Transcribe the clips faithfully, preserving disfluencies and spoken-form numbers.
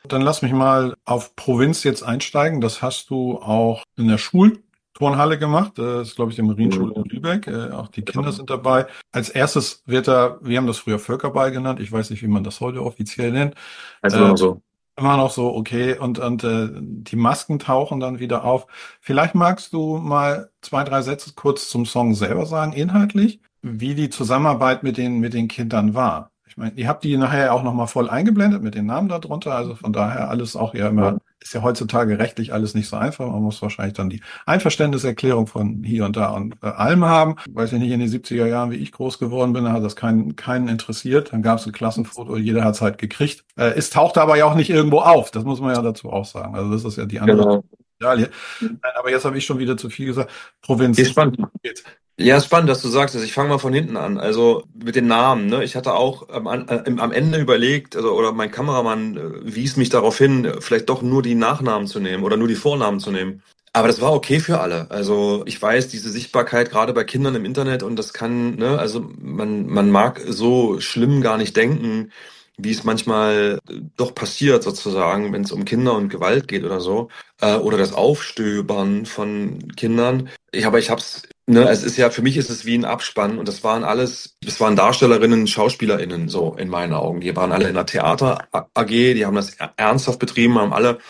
Dann lass mich mal auf Provinz jetzt einsteigen. Das hast du auch in der Schulturnhalle gemacht. Das ist, glaube ich, die Marienschule in Mhm. Lübeck. Äh, Auch die Kinder Genau. sind dabei. Als erstes wird da, wir haben das früher Völkerball genannt. Ich weiß nicht, wie man das heute offiziell nennt. Heißt immer Äh, noch so. Immer noch so, okay. Und, und äh, die Masken tauchen dann wieder auf. Vielleicht magst du mal zwei, drei Sätze kurz zum Song selber sagen, inhaltlich, wie die Zusammenarbeit mit den, mit den Kindern war. Ich meine, ihr habt die nachher auch nochmal voll eingeblendet mit den Namen darunter. Also von daher alles auch ja immer, Ja, ist ja heutzutage rechtlich alles nicht so einfach. Man muss wahrscheinlich dann die Einverständniserklärung von hier und da und äh, allem haben. Weiß ich nicht, in den siebziger Jahren, wie ich groß geworden bin, da hat das keinen, keinen interessiert. Dann gab es ein Klassenfoto, jeder hat es halt gekriegt. Äh, es tauchte aber ja auch nicht irgendwo auf. Das muss man ja dazu auch sagen. Also das ist ja die andere genau. Medaille. Nein, aber jetzt habe ich schon wieder zu viel gesagt. Provinz. Ist spannend. Ja, ist spannend, dass du sagst. Also ich fange mal von hinten an. Also mit den Namen. Ne? Ich hatte auch am, An- äh, am Ende überlegt, also, oder mein Kameramann äh, wies mich darauf hin, äh, vielleicht doch nur die Nachnamen zu nehmen oder nur die Vornamen zu nehmen. Aber das war okay für alle. Also ich weiß, diese Sichtbarkeit gerade bei Kindern im Internet und das kann, ne, also man, man mag so schlimm gar nicht denken, wie es manchmal äh, doch passiert sozusagen, wenn es um Kinder und Gewalt geht oder so, äh, oder das Aufstöbern von Kindern. Ich, aber ich habe es, ne, es ist ja, für mich ist es wie ein Abspann und das waren alles, das waren Darstellerinnen, SchauspielerInnen, so in meinen Augen. Die waren alle in der Theater-A G, die haben das ernsthaft betrieben, haben alle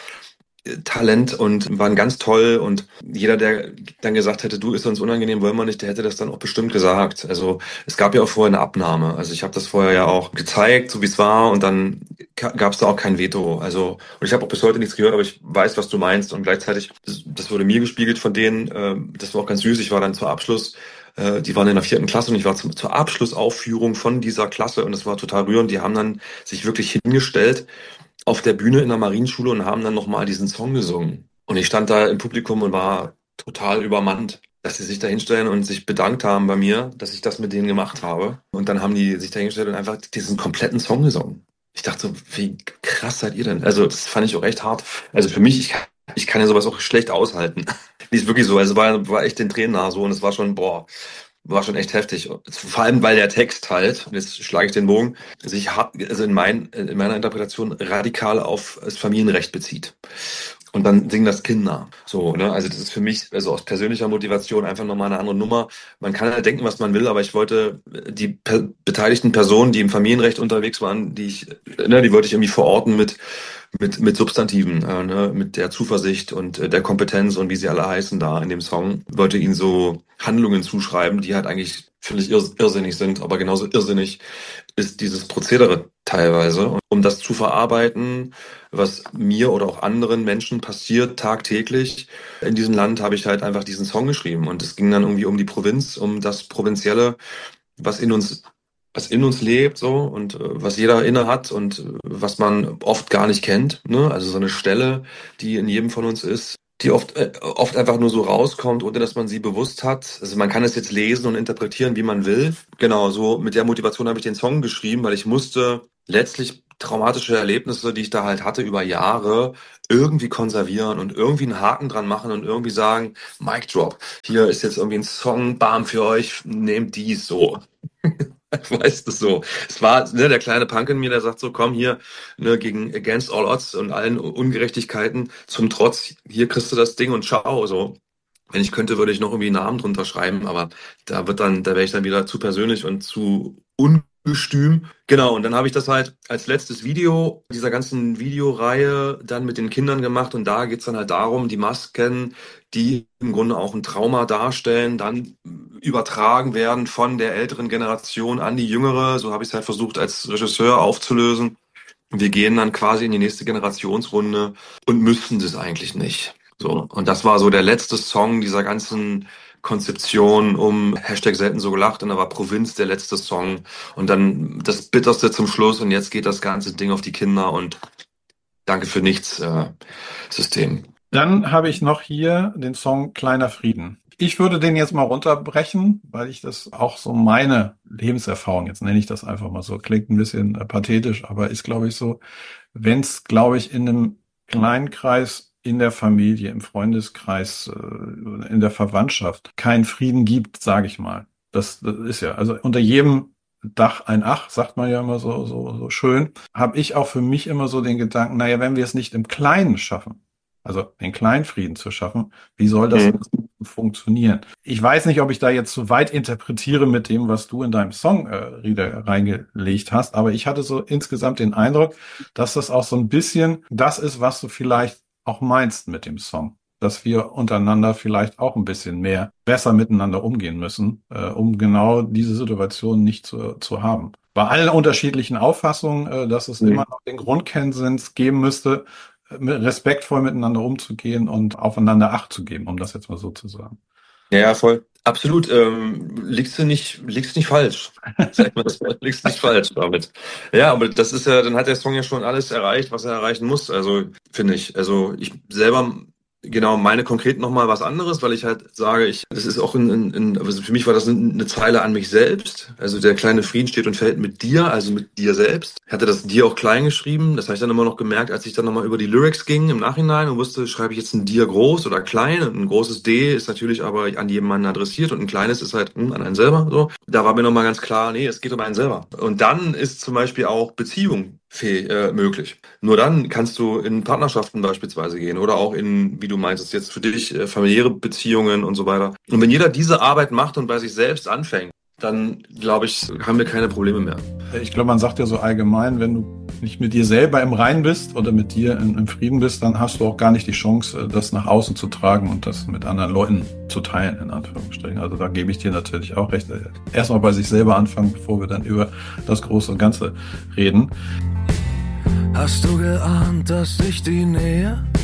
Talent und waren ganz toll und jeder, der dann gesagt hätte, du, ist uns unangenehm, wollen wir nicht, der hätte das dann auch bestimmt gesagt. Also es gab ja auch vorher eine Abnahme. Also ich habe das vorher ja auch gezeigt, so wie es war und dann gab es da auch kein Veto. Also und ich habe auch bis heute nichts gehört, aber ich weiß, was du meinst und gleichzeitig, das, das wurde mir gespiegelt von denen, äh, das war auch ganz süß. Ich war dann zur Abschluss, äh, die waren in der vierten Klasse und ich war zum, zur Abschlussaufführung von dieser Klasse und es war total rührend. Die haben dann sich wirklich hingestellt auf der Bühne in der Marienschule und haben dann nochmal diesen Song gesungen. Und ich stand da im Publikum und war total übermannt, dass sie sich da hinstellen und sich bedankt haben bei mir, dass ich das mit denen gemacht habe. Und dann haben die sich da hingestellt und einfach diesen kompletten Song gesungen. Ich dachte so, wie krass seid ihr denn? Also das fand ich auch echt hart. Also für mich, ich, kann- ich kann ja sowas auch schlecht aushalten. Nicht wirklich so. Also war, war echt den Tränen nahe so und es war schon, boah, war schon echt heftig. Vor allem, weil der Text halt, und jetzt schlage ich den Bogen, sich ha- also in, mein, in meiner Interpretation radikal auf das Familienrecht bezieht. Und dann singen das Kinder. So, ne? Also das ist für mich, also aus persönlicher Motivation einfach nochmal eine andere Nummer. Man kann ja denken, was man will, aber ich wollte die per beteiligten Personen, die im Familienrecht unterwegs waren, die ich, ne, die wollte ich irgendwie verorten mit mit, mit Substantiven, äh, ne, mit der Zuversicht und äh, der Kompetenz und wie sie alle heißen da in dem Song, wollte ihnen so Handlungen zuschreiben, die halt eigentlich völlig irrs irrsinnig sind, aber genauso irrsinnig ist dieses Prozedere teilweise. Und um das zu verarbeiten, was mir oder auch anderen Menschen passiert tagtäglich in diesem Land, habe ich halt einfach diesen Song geschrieben. Und es ging dann irgendwie um die Provinz, um das Provinzielle, was in uns was in uns lebt so und äh, was jeder inne hat und äh, was man oft gar nicht kennt, ne? Also so eine Stelle, die in jedem von uns ist, die oft äh, oft einfach nur so rauskommt, ohne dass man sie bewusst hat. Also man kann es jetzt lesen und interpretieren, wie man will. Genau, so mit der Motivation habe ich den Song geschrieben, weil ich musste letztlich traumatische Erlebnisse, die ich da halt hatte über Jahre, irgendwie konservieren und irgendwie einen Haken dran machen und irgendwie sagen, Mic Drop, hier ist jetzt irgendwie ein Song, bam, für euch, nehmt dies so. Weißt du so. Es war ne, der kleine Punk in mir, der sagt so, komm hier, ne, gegen Against All Odds und allen Ungerechtigkeiten zum Trotz, hier kriegst du das Ding und ciao. So. Wenn ich könnte, würde ich noch irgendwie einen Namen drunter schreiben, aber da wird dann, da wäre ich dann wieder zu persönlich und zu ungestüm. Genau, und dann habe ich das halt als letztes Video dieser ganzen Videoreihe dann mit den Kindern gemacht und da geht's dann halt darum, die Masken, die im Grunde auch ein Trauma darstellen, dann übertragen werden von der älteren Generation an die jüngere. So habe ich es halt versucht als Regisseur aufzulösen. Wir gehen dann quasi in die nächste Generationsrunde und müssten das eigentlich nicht. So. Und das war so der letzte Song dieser ganzen Konzeption um Hashtag selten so gelacht und da war Provinz der letzte Song und dann das Bitterste zum Schluss und jetzt geht das ganze Ding auf die Kinder und danke für nichts, äh, System. Dann habe ich noch hier den Song Kleiner Frieden. Ich würde den jetzt mal runterbrechen, weil ich das auch so meine Lebenserfahrung, jetzt nenne ich das einfach mal so, klingt ein bisschen äh, pathetisch, aber ist, glaube ich, so, wenn es, glaube ich, in einem kleinen Kreis, in der Familie, im Freundeskreis, äh, in der Verwandtschaft keinen Frieden gibt, sage ich mal. Das, das ist ja, also unter jedem Dach ein Ach, sagt man ja immer so, so, so schön, habe ich auch für mich immer so den Gedanken, naja, wenn wir es nicht im Kleinen schaffen, also den Kleinfrieden zu schaffen, wie soll das Mhm. funktionieren? Ich weiß nicht, ob ich da jetzt zu weit interpretiere mit dem, was du in deinem Song äh, Rieder, reingelegt hast, aber ich hatte so insgesamt den Eindruck, dass das auch so ein bisschen das ist, was du vielleicht auch meinst mit dem Song. Dass wir untereinander vielleicht auch ein bisschen mehr besser miteinander umgehen müssen, äh, um genau diese Situation nicht zu, zu haben. Bei allen unterschiedlichen Auffassungen, äh, dass es immer Mhm. noch den Grundkonsens geben müsste, äh, mit- respektvoll miteinander umzugehen und aufeinander Acht zu geben, um das jetzt mal so zu sagen. Ja, ja, voll. Absolut. Ähm, liegst du nicht, liegst nicht falsch. Sag ich mal so, liegst nicht falsch damit. Ja, aber das ist ja, dann hat der Song ja schon alles erreicht, was er erreichen muss. Also, finde ich. Also, ich selber, genau, meine konkret nochmal was anderes, weil ich halt sage, ich, das ist auch ein, ein, ein also für mich war das eine Zeile an mich selbst. Also, der kleine Frieden steht und fällt mit dir, also mit dir selbst. Ich hatte das dir auch klein geschrieben. Das habe ich dann immer noch gemerkt, als ich dann nochmal über die Lyrics ging im Nachhinein und wusste, schreibe ich jetzt ein dir groß oder klein. Und ein großes D ist natürlich aber an jemanden adressiert und ein kleines ist halt hm, an einen selber. So. Da war mir nochmal ganz klar, nee, es geht um einen selber. Und dann ist zum Beispiel auch Beziehung fäh- äh, möglich. Nur dann kannst du in Partnerschaften beispielsweise gehen oder auch in, wie du meintest, jetzt für dich äh, familiäre Beziehungen und so weiter. Und wenn jeder diese Arbeit macht und bei sich selbst anfängt, dann glaube ich, haben wir keine Probleme mehr. Ich glaube, man sagt ja so allgemein, wenn du nicht mit dir selber im Reinen bist oder mit dir im, im Frieden bist, dann hast du auch gar nicht die Chance, das nach außen zu tragen und das mit anderen Leuten zu teilen, in Anführungsstrichen. Also da gebe ich dir natürlich auch recht. Erstmal bei sich selber anfangen, bevor wir dann über das große und Ganze reden. Hast du geahnt, dass sich die Nähe